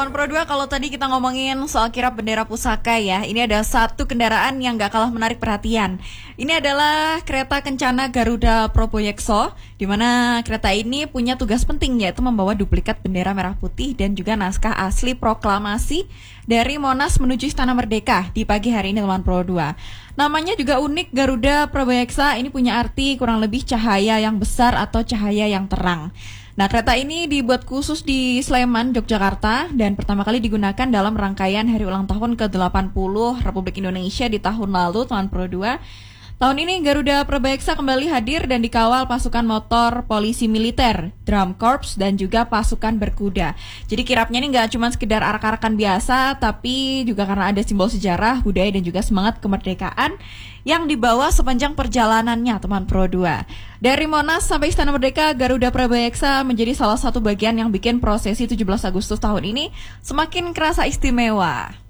Teman Pro 2, kalau tadi kita ngomongin soal kirap bendera pusaka ya, ini ada satu kendaraan yang gak kalah menarik perhatian. Ini adalah kereta kencana Garuda Proboyekso, di mana kereta ini punya tugas penting, yaitu membawa duplikat bendera merah putih dan juga naskah asli proklamasi dari Monas menuju Istana Merdeka di pagi hari ini, teman Pro 2. Namanya juga unik, Garuda Proboyeksa ini punya arti kurang lebih cahaya yang besar atau cahaya yang terang. Nah, kereta ini dibuat khusus di Sleman, Yogyakarta, dan pertama kali digunakan dalam rangkaian hari ulang tahun ke-80 Republik Indonesia di tahun lalu, teman Pro 2. Tahun ini Garuda Proboyeksa kembali hadir dan dikawal pasukan motor polisi militer, drum corps, dan juga pasukan berkuda. Jadi kirapnya ini nggak cuma sekedar arak-arakan biasa, tapi juga karena ada simbol sejarah, budaya, dan juga semangat kemerdekaan yang dibawa sepanjang perjalanannya, teman Pro 2. Dari Monas sampai Istana Merdeka, Garuda Proboyeksa menjadi salah satu bagian yang bikin prosesi 17 Agustus tahun ini semakin kerasa istimewa.